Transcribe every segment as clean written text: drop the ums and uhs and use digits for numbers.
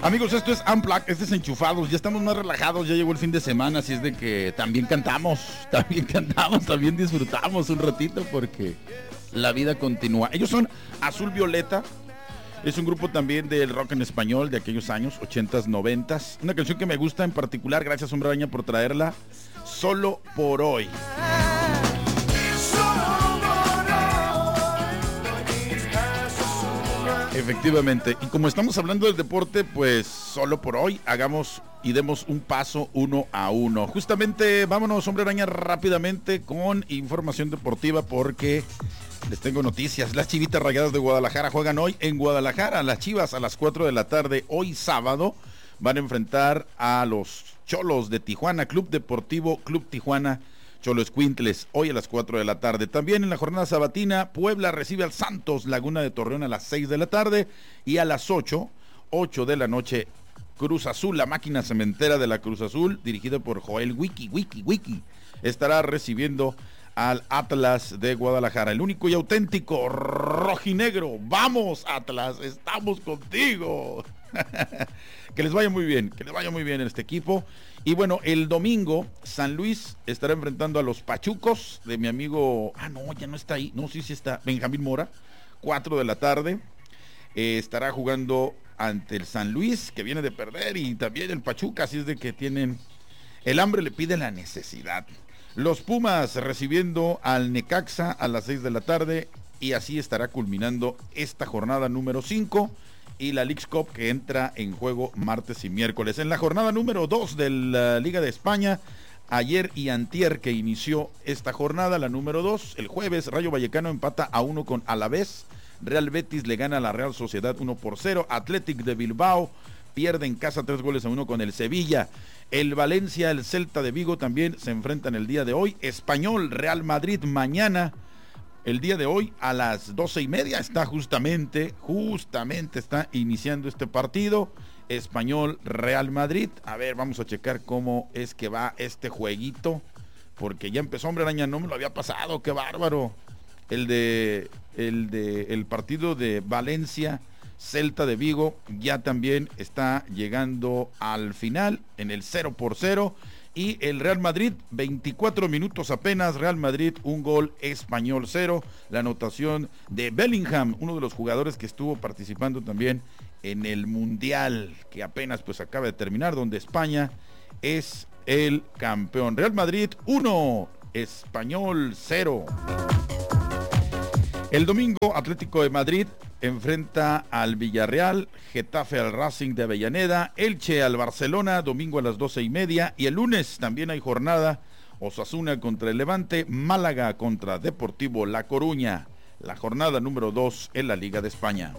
Amigos, esto es Unplugged, este es Enchufados, ya estamos más relajados, ya llegó el fin de semana, así es de que también cantamos, también disfrutamos un ratito porque la vida continúa. Ellos son Azul Violeta, es un grupo también del rock en español de aquellos años, 80s, 90s. Una canción que me gusta en particular, gracias Hombre Araña por traerla, Solo por Hoy. Efectivamente, y como estamos hablando del deporte, pues solo por hoy hagamos y demos un paso uno a uno. Justamente, vámonos, Hombre Araña, rápidamente con información deportiva porque les tengo noticias. Las Chivitas Rayadas de Guadalajara juegan hoy en Guadalajara. Las Chivas a las 4 de la tarde, hoy sábado, van a enfrentar a los Cholos de Tijuana, Club Deportivo Club Tijuana Xoloescuintles, hoy a las 4 de la tarde. También en la jornada sabatina, Puebla recibe al Santos Laguna de Torreón a las 6 de la tarde y a las 8 de la noche, Cruz Azul, la máquina cementera de la Cruz Azul, dirigida por Joel Wiki, estará recibiendo al Atlas de Guadalajara, el único y auténtico rojinegro. Vamos, Atlas, estamos contigo. Que les vaya muy bien en este equipo. Y bueno, el domingo San Luis estará enfrentando a los Pachucos de mi amigo, ya no está ahí, no, sí está, Benjamín Mora, 4 de la tarde, estará jugando ante el San Luis, que viene de perder, y también el Pachuca, así es de que tienen, el hambre le pide la necesidad. Los Pumas recibiendo al Necaxa a las 6 de la tarde, y así estará culminando esta jornada número 5, y la Leagues Cup que entra en juego martes y miércoles. En la jornada número 2 de la Liga de España, ayer y antier que inició esta jornada, la número 2, el jueves, Rayo Vallecano empata a 1 con Alavés, Real Betis le gana a la Real Sociedad 1-0, Athletic de Bilbao pierde en casa 3-1 con el Sevilla, el Valencia, el Celta de Vigo también se enfrentan el día de hoy, Español, Real Madrid mañana. El día de hoy a las 12:30 está justamente está iniciando este partido, Español Real Madrid. A ver, vamos a checar cómo es que va este jueguito, porque ya empezó, Hombre Araña, no me lo había pasado, qué bárbaro. El partido de Valencia, Celta de Vigo, ya también está llegando al final en el 0-0. Y el Real Madrid, 24 minutos apenas, Real Madrid 1 gol, Español 0, la anotación de Bellingham, uno de los jugadores que estuvo participando también en el Mundial, que apenas pues acaba de terminar, donde España es el campeón. Real Madrid 1, Español 0. El domingo, Atlético de Madrid enfrenta al Villarreal, Getafe al Racing de Avellaneda, Elche al Barcelona, domingo a las 12:30, y el lunes también hay jornada, Osasuna contra el Levante, Málaga contra Deportivo La Coruña, la jornada número 2 en la Liga de España.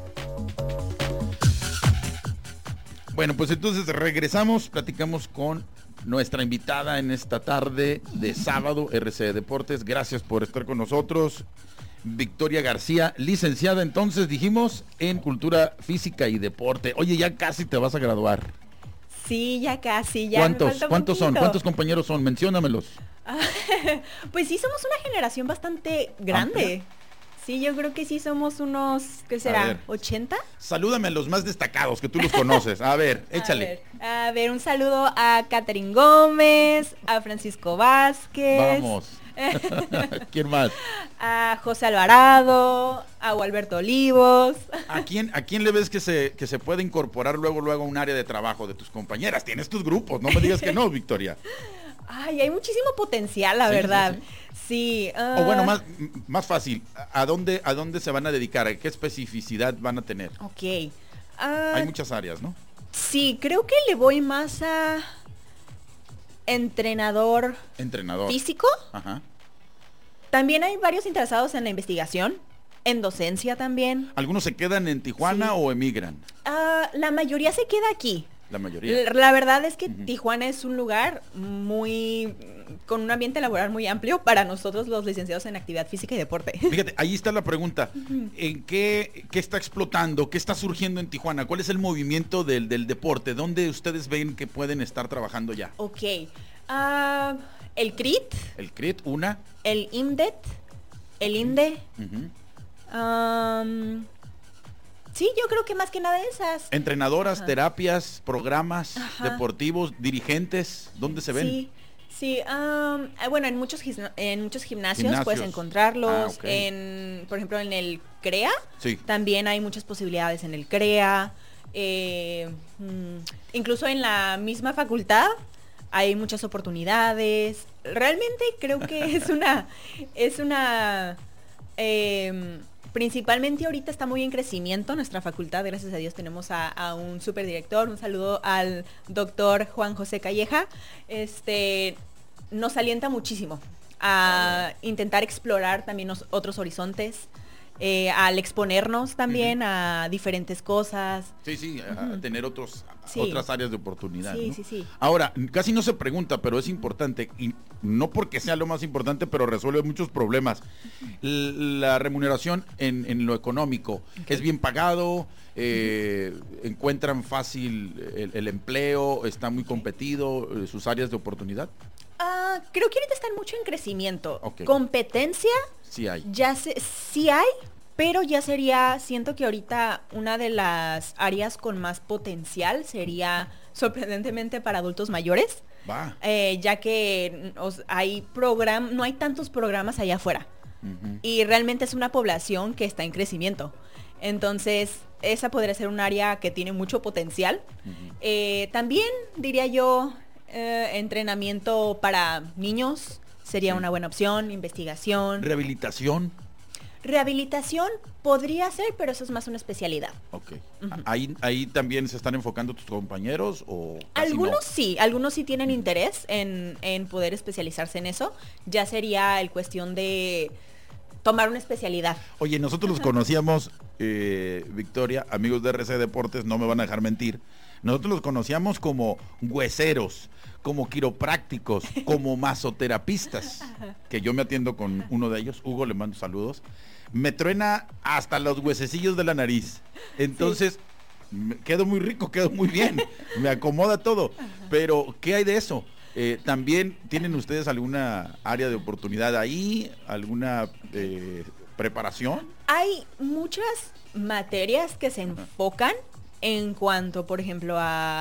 Bueno, pues entonces regresamos, platicamos con nuestra invitada en esta tarde de sábado, RCD Deportes. Gracias por estar con nosotros. Victoria García, licenciada entonces, dijimos, en Cultura Física y Deporte. Oye, ya casi te vas a graduar. Sí, ya casi, ya. ¿Cuántos son? ¿Cuántos compañeros son? Menciónamelos. Pues sí, somos una generación bastante grande. ¿Amplia? Sí, yo creo que sí somos unos, ¿qué será? ¿80? Salúdame a los más destacados, que tú los conoces. A ver, échale. A ver, un saludo a Catherine Gómez, a Francisco Vázquez. Vamos. ¿Quién más? A José Alvarado, a Alberto Olivos. ¿A quién le ves que se puede incorporar luego a un área de trabajo de tus compañeras? Tienes tus grupos, no me digas que no, Victoria. Ay, hay muchísimo potencial, la verdad. Sí. O bueno, más fácil, ¿a dónde se van a dedicar? ¿A qué especificidad van a tener? Ok. Hay muchas áreas, ¿no? Sí, creo que le voy más a entrenador físico. Ajá. También hay varios interesados en la investigación, en docencia también. ¿Algunos se quedan en Tijuana o emigran? La mayoría se queda aquí. La mayoría. La verdad es que Tijuana es un lugar con un ambiente laboral muy amplio para nosotros los licenciados en actividad física y deporte. Fíjate, ahí está la pregunta. ¿En qué está explotando? ¿Qué está surgiendo en Tijuana? ¿Cuál es el movimiento del deporte? ¿Dónde ustedes ven que pueden estar trabajando ya? Ok. El CRIT. El CRIT, una. El IMDET. El INDE. Sí, yo creo que más que nada esas. Entrenadoras, terapias, programas deportivos, dirigentes, ¿dónde se ven? Sí. Sí, bueno, en muchos gimnasios puedes encontrarlos. Por ejemplo, en el CREA, también hay muchas posibilidades en el CREA. Incluso en la misma facultad hay muchas oportunidades. Realmente creo que principalmente ahorita está muy en crecimiento nuestra facultad, gracias a Dios tenemos a un superdirector, un saludo al doctor Juan José Calleja. Nos alienta muchísimo a intentar explorar también otros horizontes, al exponernos también a diferentes cosas. Sí, a tener otras áreas de oportunidad. Sí, ¿no? sí. Ahora, casi no se pregunta, pero es importante, y no porque sea lo más importante, pero resuelve muchos problemas. La remuneración en lo económico, ¿es bien pagado? ¿Encuentran fácil el empleo? ¿Está muy competido sus áreas de oportunidad? Creo que ahorita están mucho en crecimiento. Competencia, sí hay. Sí hay, pero ya siento que ahorita una de las áreas con más potencial sería sorprendentemente para adultos mayores. Ya que no hay tantos programas allá afuera. Y realmente es una población que está en crecimiento. Entonces, esa podría ser un área que tiene mucho potencial. También, diría yo, entrenamiento para niños sería una buena opción, investigación. Rehabilitación podría ser, pero eso es más una especialidad. ¿Ahí también se están enfocando tus compañeros o casi algunos sí tienen interés en poder especializarse en eso. Ya sería el cuestión de tomar una especialidad. Oye, nosotros los conocíamos, Victoria, amigos de RC Deportes, no me van a dejar mentir. Nosotros los conocíamos como hueseros, como quiroprácticos, como masoterapistas, que yo me atiendo con uno de ellos, Hugo, le mando saludos. Me truena hasta los huesecillos de la nariz. Entonces, quedo muy rico, quedo muy bien, me acomoda todo. Pero, ¿qué hay de eso? ¿También tienen ustedes alguna área de oportunidad ahí? ¿Alguna preparación? Hay muchas materias que se enfocan en cuanto, por ejemplo,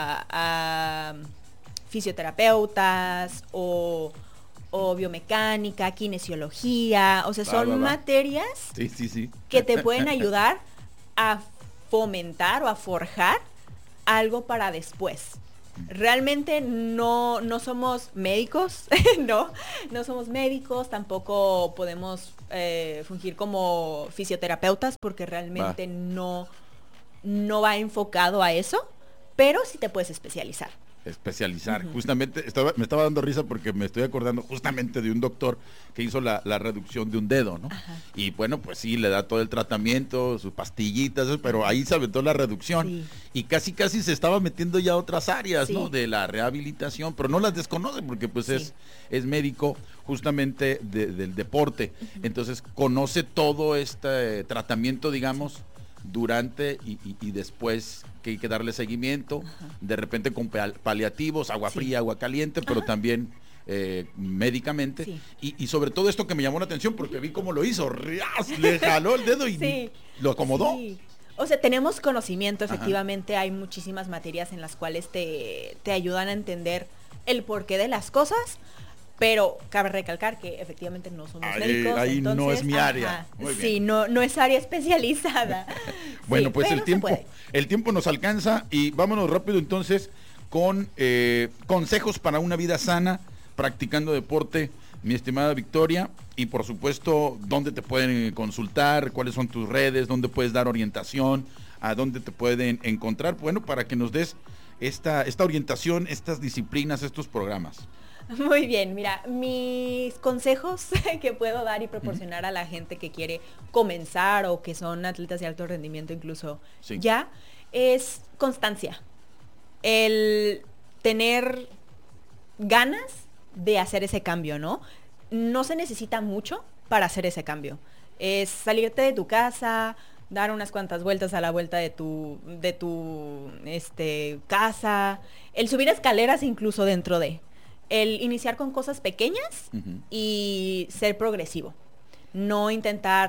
a fisioterapeutas o biomecánica, kinesiología, o sea, son materias que te pueden ayudar a fomentar o a forjar algo para después. Realmente no somos médicos, no somos médicos, tampoco podemos fungir como fisioterapeutas porque realmente no va enfocado a eso, pero sí te puedes especializar. Justamente me estaba dando risa porque me estoy acordando justamente de un doctor que hizo la reducción de un dedo, ¿no? Y bueno, pues sí, le da todo el tratamiento, sus pastillitas, pero ahí se aventó la reducción y casi se estaba metiendo ya a otras áreas, ¿no? De la rehabilitación, pero no las desconoce porque pues es médico justamente del deporte, entonces conoce todo este tratamiento, digamos, durante y después que hay que darle seguimiento, de repente con paliativos, agua fría, agua caliente, pero también médicamente, y sobre todo esto que me llamó la atención porque vi cómo lo hizo, le jaló el dedo y lo acomodó. O sea, tenemos conocimiento, efectivamente. Hay muchísimas materias en las cuales te ayudan a entender el porqué de las cosas, pero cabe recalcar que efectivamente no somos médicos. Ahí entonces, no es mi área. Sí, no es área especializada. Bueno, pues el tiempo nos alcanza y vámonos rápido entonces con consejos para una vida sana, practicando deporte, mi estimada Victoria, y por supuesto, ¿dónde te pueden consultar? ¿Cuáles son tus redes? ¿Dónde puedes dar orientación? ¿A dónde te pueden encontrar? Bueno, para que nos des esta orientación, estas disciplinas, estos programas. Muy bien, mira, mis consejos que puedo dar y proporcionar a la gente que quiere comenzar o que son atletas de alto rendimiento incluso es constancia. El tener ganas de hacer ese cambio, ¿no? No se necesita mucho para hacer ese cambio. Es salirte de tu casa, dar unas cuantas vueltas a la vuelta de tu casa, el subir escaleras incluso dentro de... El iniciar con cosas pequeñas y ser progresivo. No intentar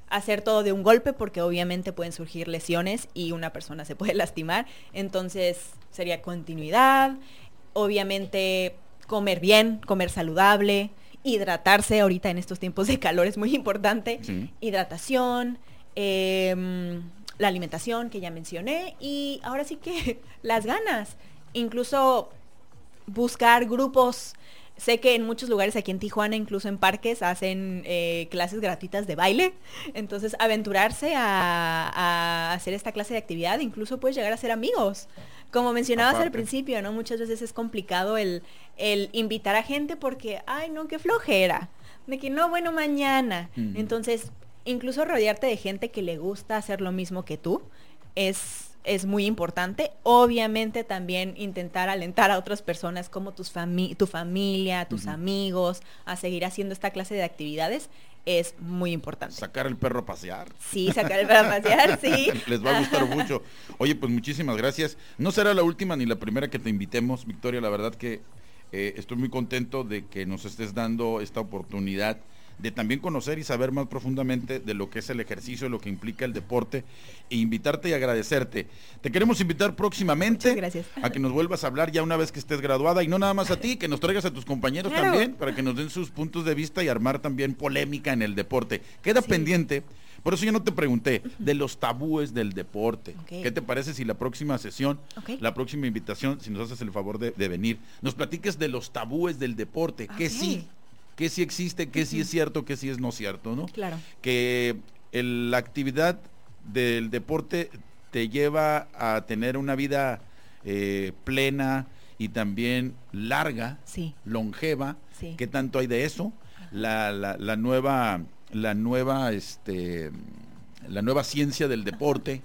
hacer todo de un golpe porque obviamente pueden surgir lesiones y una persona se puede lastimar. Entonces sería continuidad, obviamente comer bien, comer saludable, hidratarse ahorita en estos tiempos de calor es muy importante, sí. Hidratación, la alimentación que ya mencioné y ahora sí que las ganas, incluso buscar grupos. Sé que en muchos lugares aquí en Tijuana, incluso en parques, hacen clases gratuitas de baile. Entonces, aventurarse a hacer esta clase de actividad, incluso puedes llegar a ser amigos. Como mencionabas al principio, ¿no? Muchas veces es complicado el invitar a gente porque, ay, no, qué flojera. De que no, bueno, mañana. Uh-huh. Entonces, incluso rodearte de gente que le gusta hacer lo mismo que tú es muy importante. Obviamente también intentar alentar a otras personas como tu familia, tus uh-huh. amigos, a seguir haciendo esta clase de actividades es muy importante. Sacar el perro a pasear. Sí, sacar el perro a pasear, sí. Les va a gustar mucho. Oye, pues muchísimas gracias. No será la última ni la primera que te invitemos, Victoria. La verdad que estoy muy contento de que nos estés dando esta oportunidad de también conocer y saber más profundamente de lo que es el ejercicio, de lo que implica el deporte, e invitarte y agradecerte. Te queremos invitar próximamente a que nos vuelvas a hablar ya una vez que estés graduada, y no nada más a ti, que nos traigas a tus compañeros también, para que nos den sus puntos de vista y armar también polémica en el deporte. Queda pendiente, por eso yo no te pregunté, de los tabúes del deporte. Okay. ¿Qué te parece si la próxima sesión, la próxima invitación, si nos haces el favor de venir, nos platiques de los tabúes del deporte? Que sí existe, que sí es cierto, que sí es no cierto, ¿no? Claro. Que la actividad del deporte te lleva a tener una vida plena y también larga, longeva. Sí. ¿Qué tanto hay de eso? La nueva ciencia del deporte,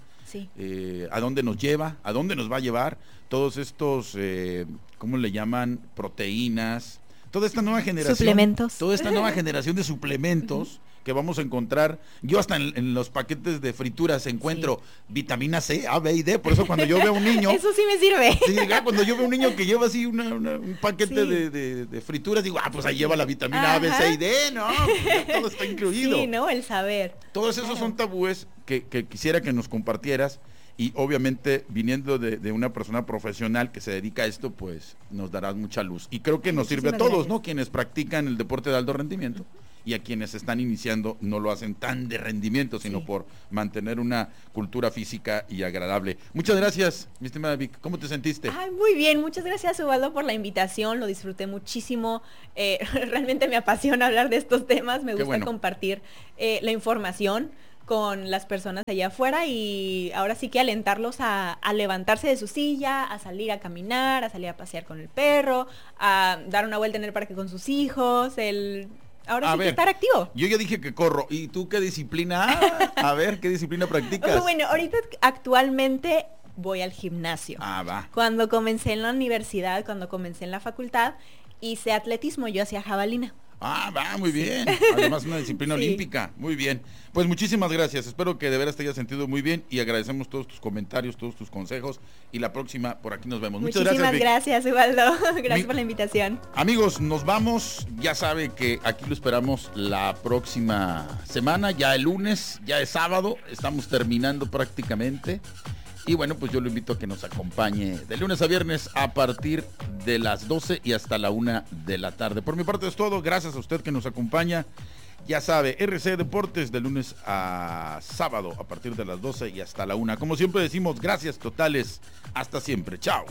¿a dónde nos lleva? ¿A dónde nos va a llevar? Todos estos, ¿cómo le llaman? Proteínas. Toda esta nueva generación. Suplementos. Toda esta nueva generación de suplementos que vamos a encontrar. Yo hasta en los paquetes de frituras encuentro vitamina C, A, B y D. Por eso cuando yo veo a un niño. Eso sí me sirve. Sí, cuando yo veo a un niño que lleva así un paquete de frituras, digo, pues ahí lleva la vitamina A, B, C y D, ¿no? Todo está incluido. Sí, ¿no? El saber. Todos esos son tabúes que quisiera que nos compartieras. Y obviamente viniendo de una persona profesional que se dedica a esto, pues nos darás mucha luz. Y creo que nos sirve a todos, ¿no? Quienes practican el deporte de alto rendimiento y a quienes están iniciando no lo hacen tan de rendimiento, sino por mantener una cultura física y agradable. Muchas gracias, mi estimada Vic. ¿Cómo te sentiste? Ay, muy bien. Muchas gracias, Ubaldo, por la invitación. Lo disfruté muchísimo. Realmente me apasiona hablar de estos temas. Me gusta compartir la información con las personas allá afuera y ahora sí que alentarlos a levantarse de su silla, a salir a caminar, a salir a pasear con el perro, a dar una vuelta en el parque con sus hijos, ahora sí que estar activo. Yo ya dije que corro, ¿y tú qué disciplina? A ver, ¿qué disciplina practicas? Bueno, ahorita actualmente voy al gimnasio. Va. Cuando comencé en la universidad, cuando comencé en la facultad, hice atletismo, yo hacía jabalina. Va, muy bien. Además una disciplina olímpica. Muy bien. Pues muchísimas gracias. Espero que de veras te hayas sentido muy bien y agradecemos todos tus comentarios, todos tus consejos y la próxima por aquí nos vemos. Muchísimas gracias, Ubaldo. Gracias por la invitación. Amigos, nos vamos. Ya sabe que aquí lo esperamos la próxima semana, ya el lunes, ya es sábado. Estamos terminando prácticamente. Y bueno, pues yo lo invito a que nos acompañe de lunes a viernes a partir de las 12 y hasta la 1 de la tarde. Por mi parte es todo. Gracias a usted que nos acompaña. Ya sabe, RC Deportes de lunes a sábado a partir de las 12 y hasta la 1. Como siempre decimos, gracias totales. Hasta siempre. Chao.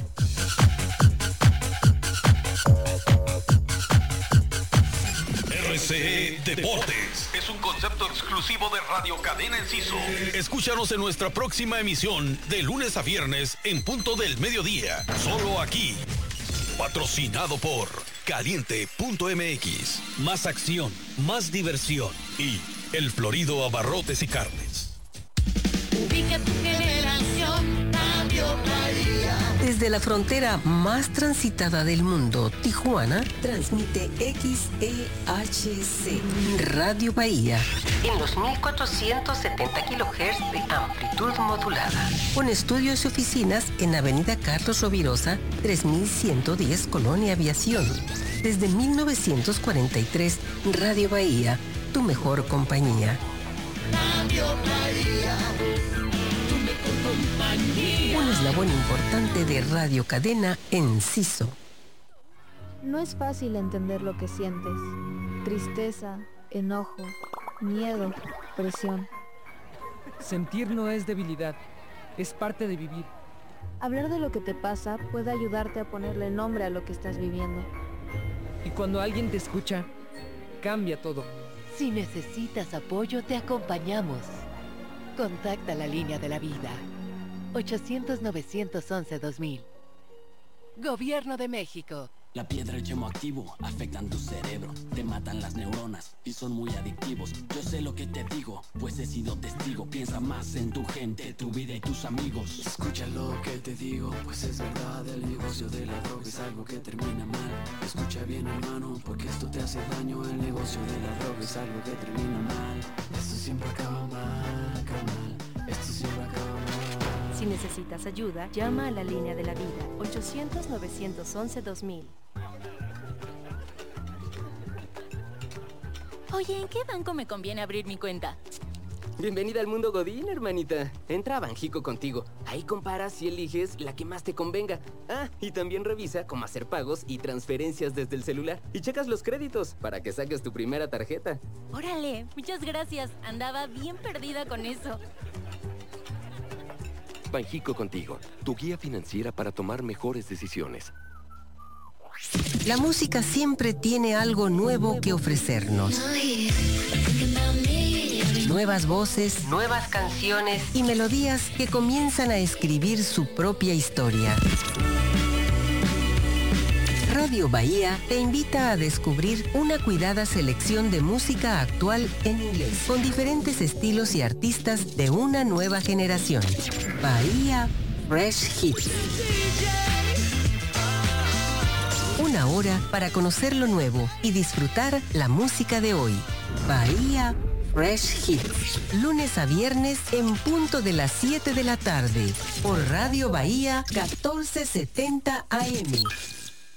RCE Deportes es un concepto exclusivo de Radio Cadena Enciso. Escúchanos en nuestra próxima emisión de lunes a viernes en punto del mediodía. Solo aquí. Patrocinado por Caliente.mx. Más acción, más diversión y El Florido Abarrotes y Carnes. Ubica tu generación, Radio Bahía. Desde la frontera más transitada del mundo, Tijuana, transmite XEHC, Radio Bahía, en los 1470 kHz de amplitud modulada. Con estudios y oficinas en Avenida Carlos Rovirosa, 3110, Colonia Aviación. Desde 1943, Radio Bahía, tu mejor compañía. Radio Bahía, tu mejor compañía. Un eslabón importante de Radio Cadena Enciso. No es fácil entender lo que sientes. Tristeza, enojo, miedo, presión. Sentir no es debilidad, es parte de vivir. Hablar de lo que te pasa puede ayudarte a ponerle nombre a lo que estás viviendo. Y cuando alguien te escucha, cambia todo. Si necesitas apoyo, te acompañamos. Contacta la línea de la vida. 800-911-2000. Gobierno de México. La piedra y el yemo activo afectan tu cerebro, te matan las neuronas y son muy adictivos. Yo sé lo que te digo, pues he sido testigo. Piensa más en tu gente, tu vida y tus amigos. Escucha lo que te digo, pues es verdad. El negocio de la droga es algo que termina mal. Escucha bien, hermano, porque esto te hace daño. El negocio de la droga es algo que termina mal. Esto siempre acaba mal, carnal. Esto siempre acaba mal. Si necesitas ayuda, llama a la línea de la vida. 800-911-2000. Oye, ¿en qué banco me conviene abrir mi cuenta? Bienvenida al mundo Godín, hermanita. Entra a Banjico Contigo. Ahí comparas y eliges la que más te convenga. Ah, y también revisa cómo hacer pagos y transferencias desde el celular. Y checas los créditos para que saques tu primera tarjeta. Órale, muchas gracias. Andaba bien perdida con eso. Banjico Contigo, tu guía financiera para tomar mejores decisiones. La música siempre tiene algo nuevo que ofrecernos. Nuevas voces, nuevas canciones y melodías que comienzan a escribir su propia historia. Radio Bahía te invita a descubrir una cuidada selección de música actual en inglés, con diferentes estilos y artistas de una nueva generación. Bahía Fresh Hits. Una hora para conocer lo nuevo y disfrutar la música de hoy. Bahía Fresh Hits. Lunes a viernes en punto de las 7 de la tarde. Por Radio Bahía 1470 AM.